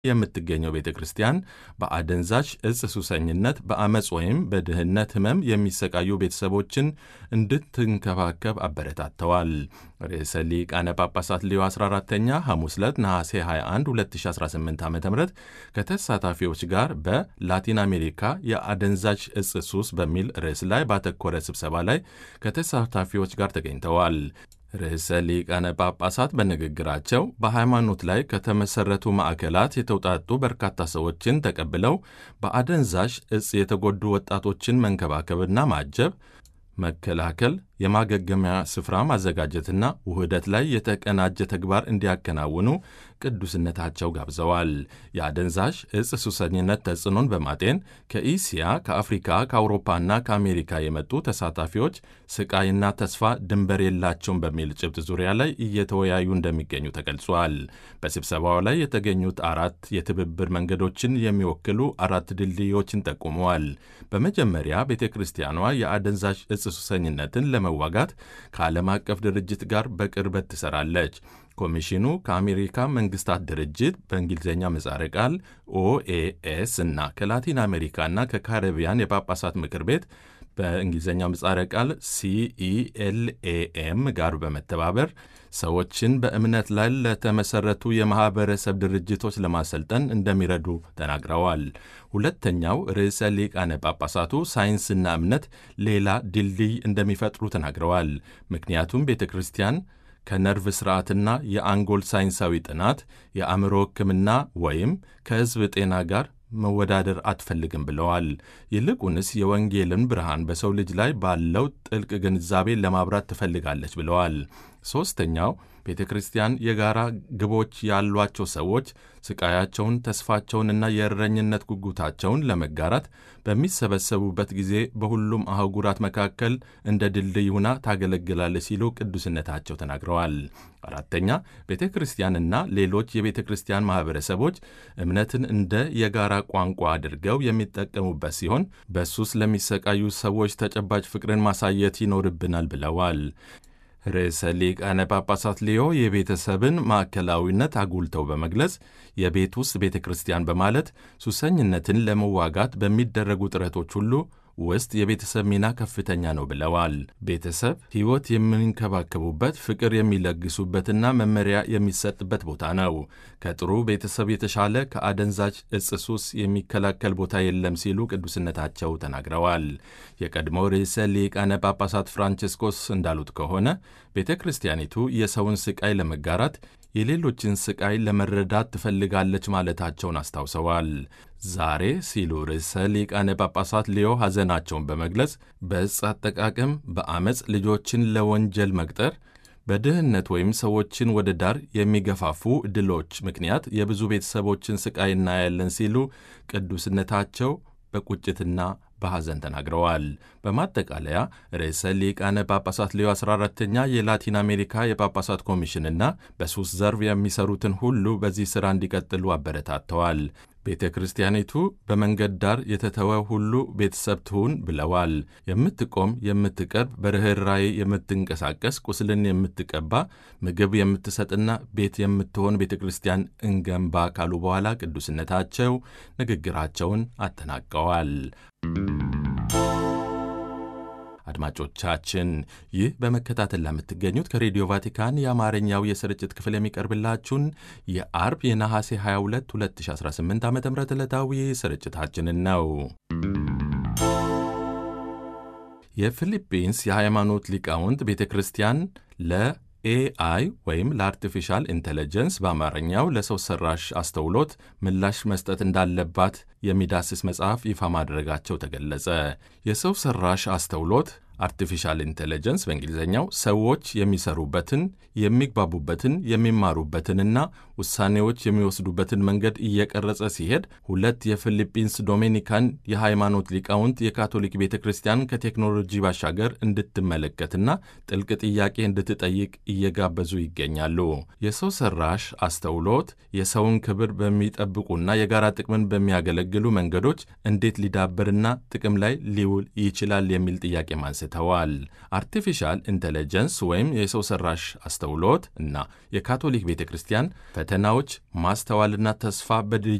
የምትገኘው ቤተክርስቲያን በአደንዛዥ ዕፅ ሱሰኝነት፣ በአመጽ ወይም በድህነት ህመም የሚሰቃዩ ቤተሰቦችን እንድትንከባከብ አበረታተዋል። ርዕሰ ሊቃነ ጳጳሳት ሌዮ 14ኛ ሐሙስ ዕለት ነሐሴ 21 2018 ዓ.ም ከተሳታፊዎች ጋር በላቲን አሜሪካ የአደንዛዥ ዕፅ ሱስ በሚል ርዕስ ላይ ባተኮረ ስብሰባ ላይ ከተሳታፊዎች ጋር ተገኝተዋል። ርዕሰ ሊቃነ ጳጳሳት በንግግራቸው በሃይማኖት ላይ ከተመሠረቱ ማዕከላት የተውጣጡ በርካታ ሰዎችን ተቀብለው በአደንዛዥ ዕፅ የተጎዱ ወጣቶችን መንከባከብና ማጀብ፣ መከላከል፣ የማገገሚያ ስፍራ ማዘጋጀትና ውህደት ላይ የተቀናጀ ተግባር እንዲያከናውኑ ቅዱስነታቸው ጋብዘዋል። የአደንዛዥ ዕፅ ሱሰኝነት ተጽዕኖን በማጤን ከኢስያ፣ ከአፍሪካ፣ ከአውሮፓና ከአሜሪካ የመጡ ተሳታፊዎች ስቃይና ተስፋ ድንበር የላቸውም በሚል ጭብጥ ዙሪያ ላይ እየተወያዩ እንደሚገኙ ተገልጿል። በስብሰባው ላይ የተገኙት 4 የትብብር መንገዶችን የሚወክሉ 4 ድልድዮችን ጠቁመዋል። በመጀመሪያ ቤተ ክርስቲያኗ የአደንዛዥ ዕፅ ሱሰኝነትን ለመዋጋት ከዓለም አቀፍ ድርጅት ጋር በቅርበት ትሰራለች። ኮሚሽኑ ከአሜሪካ መንግስታት ድርጅት በእንግሊዝኛ ምህጻረ ቃል ኦኤኤስ እና ከላቲን አሜሪካና ከካሪቢያን የጳጳሳት ምክር ቤት በእንግሊዝኛ ምህጻረ ቃል ሲኢኤልኤኤም ጋር በመተባበር ሰዎችን በእምነት ላይ ለተመሠረቱ የማኅበረሰብ ድርጅቶች ለማሰልጠን እንደሚረዱ ተናግረዋል። ሁለተኛው ርዕሰ ሊቃነ ጳጳሳቱ ሳይንስና እምነት ሌላ ድልድይ እንደሚፈጥሩ ተናግረዋል። ምክንያቱም ቤተ ክርስቲያን ከነርቭ ሥርዓትና የአንጎል ሳይንሳዊ ጥናት፣ የአእምሮ ሕክምና ወይም ከሕዝብ ጤና ጋር መወዳደር አትፈልግም ብለዋል። ይልቁንስ የወንጌልን ብርሃን በሰው ልጅ ላይ ባለው ጥልቅ ግንዛቤ ለማብራት ትፈልጋለች ብለዋል። ሦስተኛው ቤተ ክርስቲያን የጋራ ግቦች ያሏቸው ሰዎች ስቃያቸውን፣ ተስፋቸውንና የእረኝነት ጉጉታቸውን ለመጋራት በሚሰበሰቡበት ጊዜ በሁሉም አህጉራት መካከል እንደ ድልድይ ሆና ታገለግላለች ሲሉ ቅዱስነታቸው ተናግረዋል። አራተኛ ቤተ ክርስቲያንና ሌሎች የቤተ ክርስቲያን ማኅበረሰቦች እምነትን እንደ የጋራ ቋንቋ አድርገው የሚጠቀሙበት ሲሆን በሱስ ለሚሰቃዩ ሰዎች ተጨባጭ ፍቅርን ማሳየት ይኖርብናል ብለዋል። ርዕሰ ሊቃነ ጳጳሳት ሌዮ የቤተሰብን ማዕከላዊነት አጉልተው በመግለጽ የቤት ውስጥ ቤተ ክርስቲያን በማለት ሱሰኝነትን ለመዋጋት በሚደረጉ ጥረቶች ሁሉ ውስጥ የቤተሰብ ሚና ከፍተኛ ነው ብለዋል። ቤተሰብ ሕይወት የሚንከባከቡበት፣ ፍቅር የሚለግሱበትና መመሪያ የሚሰጥበት ቦታ ነው። ከጥሩ ቤተሰብ የተሻለ ከአደንዛዥ ዕፅ ሱስ የሚከላከል ቦታ የለም ሲሉ ቅዱስነታቸው ተናግረዋል። የቀድሞው ርዕሰ ሊቃነ ጳጳሳት ፍራንቺስኮስ እንዳሉት ከሆነ ቤተ ክርስቲያኒቱ የሰውን ስቃይ ለመጋራት የሌሎችን ስቃይ ለመረዳት ትፈልጋለች ማለታቸውን አስታውሰዋል። ዛሬ ሲሉ ርዕሰ ሊቃነ ጳጳሳት ሌዮ ሐዘናቸውን በመግለጽ በዕፅ አጠቃቀም፣ በአመፅ ልጆችን ለወንጀል መቅጠር፣ በድህነት ወይም ሰዎችን ወደ ዳር የሚገፋፉ ዕድሎች ምክንያት የብዙ ቤተሰቦችን ስቃይ እናያለን ሲሉ ቅዱስነታቸው በቁጭትና በሐዘን ተናግረዋል። በማጠቃለያ ርዕሰ ሊቃነ ጳጳሳት ሌዮ 14ኛ የላቲን አሜሪካ የጳጳሳት ኮሚሽንና በሱስ ዘርፍ የሚሰሩትን ሁሉ በዚህ ሥራ እንዲቀጥሉ አበረታተዋል። ቤተ ክርስቲያኒቱ በመንገድ ዳር የተተወ ሁሉ ቤተሰብ ትሁን ብለዋል። የምትቆም፣ የምትቀርብ፣ በርኅራኄ የምትንቀሳቀስ፣ ቁስልን የምትቀባ፣ ምግብ የምትሰጥና ቤት የምትሆን ቤተ ክርስቲያን እንገንባ ካሉ በኋላ ቅዱስነታቸው ንግግራቸውን አጠናቀዋል። አድማጮቻችን ይህ በመከታተል ለምትገኙት ከሬዲዮ ቫቲካን የአማርኛው የስርጭት ክፍል የሚቀርብላችሁን የአርብ የነሐሴ 22 2018 ዓ ም ዕለታዊ ስርጭታችንን ነው። የፊሊፒንስ የሃይማኖት ሊቃውንት ቤተ ክርስቲያን ለኤአይ ወይም ለአርቲፊሻል ኢንቴሊጀንስ በአማርኛው ለሰው ሰራሽ አስተውሎት ምላሽ መስጠት እንዳለባት የሚዳስስ መጽሐፍ ይፋ ማድረጋቸው ተገለጸ። የሰው ሰራሽ አስተውሎት አርቲፊሻል ኢንቴሊጀንስ በእንግሊዝኛው ሰዎች የሚሰሩበትን፣ የሚግባቡበትን፣ የሚማሩበትንና ውሳኔዎች የሚወስዱበትን መንገድ እየቀረጸ ሲሄድ 2 የፊሊፒንስ ዶሚኒካን የሃይማኖት ሊቃውንት የካቶሊክ ቤተ ክርስቲያን ከቴክኖሎጂ ባሻገር እንድትመለከትና ጥልቅ ጥያቄ እንድትጠይቅ እየጋበዙ ይገኛሉ። የሰው ሰራሽ አስተውሎት የሰውን ክብር በሚጠብቁና የጋራ ጥቅምን በሚያገለግሉ በሚያገለግሉ መንገዶች እንዴት ሊዳብርና ጥቅም ላይ ሊውል ይችላል የሚል ጥያቄም አንስተዋል። አርቲፊሻል ኢንቴሊጀንስ ወይም የሰው ሰራሽ አስተውሎት እና የካቶሊክ ቤተ ክርስቲያን ፈተናዎች፣ ማስተዋልና ተስፋ